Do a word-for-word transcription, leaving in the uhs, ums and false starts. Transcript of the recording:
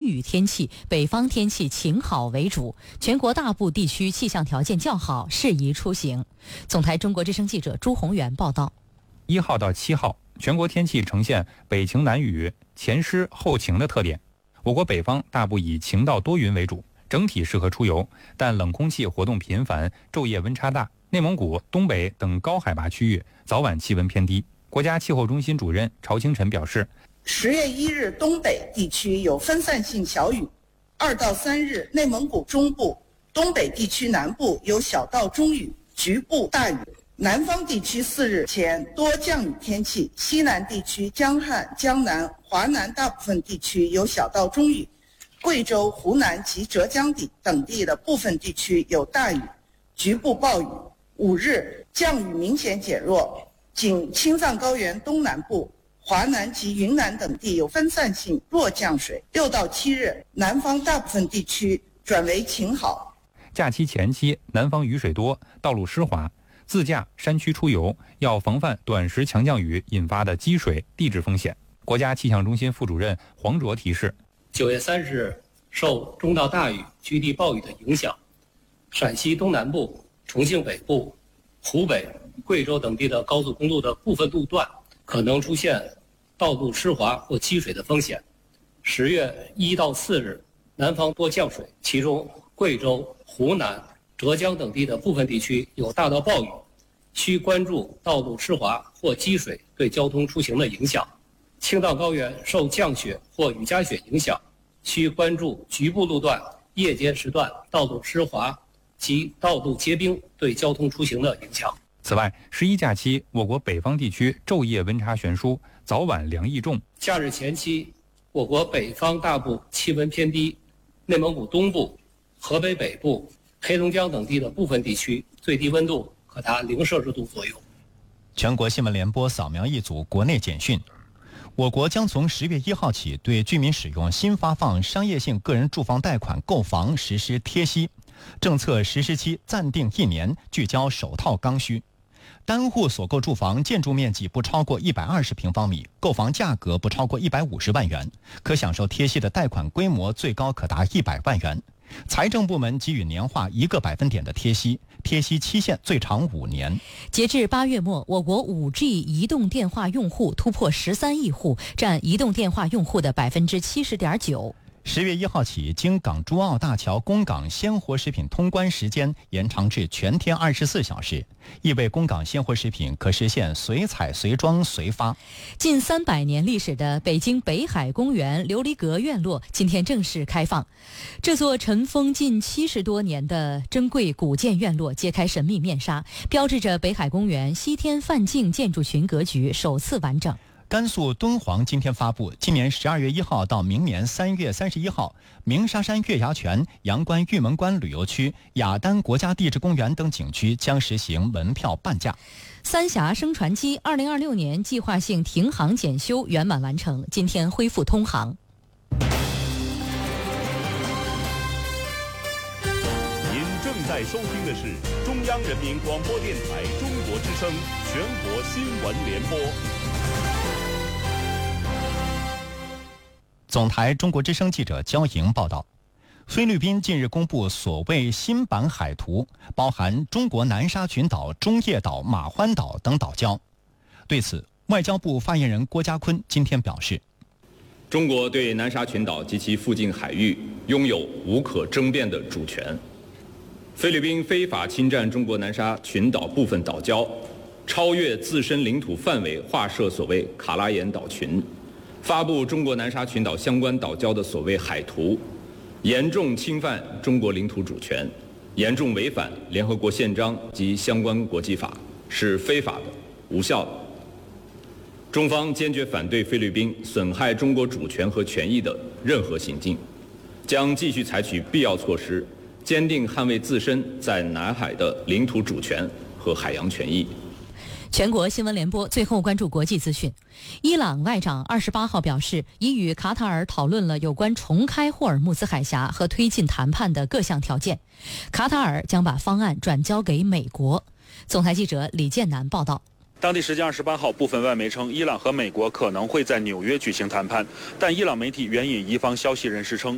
雨天气，北方天气晴好为主，全国大部地区气象条件较好，适宜出行。总台中国之声记者朱宏元报道。 一号到七号，全国天气呈现北晴南雨、前湿后晴的特点。我国北方大部以晴到多云为主，整体适合出游，但冷空气活动频繁，昼夜温差大。内蒙古、东北等高海拔区域早晚气温偏低。国家气候中心主任曹清晨表示， 十月一日东北地区有分散性小雨，二到三日内蒙古中部、东北地区南部有小到中雨，局部大雨。南方地区四日前多降雨天气，西南地区江汉、江南、华南大部分地区有小到中雨，贵州、湖南及浙江地等地的部分地区有大雨，局部暴雨。五日降雨明显减弱，仅青藏高原东南部、华南及云南等地有分散性弱降水。六到七日，南方大部分地区转为晴好。 假期前期南方雨水多，道路湿滑，自驾山区出游要防范短时强降雨引发的积水、地质风险。国家气象中心副主任黄卓提示， 九月三十日，受中到大雨、局地暴雨的影响，陕西东南部、重庆北部、湖北、贵州等地的高速公路的部分路段可能出现道路湿滑或积水的风险。十月一到四日，南方多降水，其中贵州、湖南、浙江等地的部分地区有大到暴雨，需关注道路湿滑或积水对交通出行的影响。青藏高原受降雪或雨夹雪影响，需关注局部路段夜间时段道路湿滑及道路结冰对交通出行的影响。 此外，十一假期我国北方地区昼夜温差悬殊，早晚凉意重。 假日前期，我国北方大部气温偏低，内蒙古东部、河北北部、黑龙江等地的部分地区最低温度可达零摄氏度左右。 全国新闻联播扫描一组国内简讯。我国将从十月一号起对居民使用新发放商业性个人住房贷款购房实施贴息，政策实施期暂定一年，聚焦首套刚需。单户所购住房建筑面积不超过一百二十平方米，购房价格不超过一百五十万元，可享受贴息的贷款规模最高可达一百万元。财政部门给予年化一个百分点的贴息，贴息期限最长五年。 截至八月末，我国 五 G 移动电话用户突破十三亿户，占移动电话用户的百分之七十点九。 十月一号起，经港珠澳大桥供港鲜活食品通关时间延长至全天二十四小时，意味供港鲜活食品可实现随采随装随发。 近三百年历史的北京北海公园琉璃阁院落今天正式开放，这座尘封近七十多年的珍贵古建院落揭开神秘面纱，标志着北海公园西天梵境建筑群格局首次完整。 甘肃敦煌今天发布，今年十二月一号到明年三月三十一号，鸣沙山月牙泉、阳关玉门关旅游区、雅丹国家地质公园等景区将实行门票半价。 三峡升船机二零二六年计划性停航检修圆满完成，今天恢复通航。 您正在收听的是中央人民广播电台中国之声全国新闻联播。 总台中国之声记者焦莹报道，菲律宾近日公布所谓新版海图，包含中国南沙群岛、中业岛、马欢岛等岛礁。对此，外交部发言人郭家坤今天表示， 中国对南沙群岛及其附近海域拥有无可争辩的主权。菲律宾非法侵占中国南沙群岛部分岛礁，超越自身领土范围划设所谓卡拉岩岛群，发布中国南沙群岛相关岛礁的所谓海图，严重侵犯中国领土主权，严重违反联合国宪章及相关国际法，是非法的、无效的。中方坚决反对菲律宾损害中国主权和权益的任何行径，将继续采取必要措施，坚定捍卫自身在南海的领土主权和海洋权益。 全国新闻联播最后关注国际资讯。伊朗外长二十八号表示，已与卡塔尔讨论了有关重开霍尔木兹海峡和推进谈判的各项条件，卡塔尔将把方案转交给美国。总台记者李建南报道。 当地时间二十八号，部分外媒称，伊朗和美国可能会在纽约举行谈判，但伊朗媒体援引伊方消息人士称，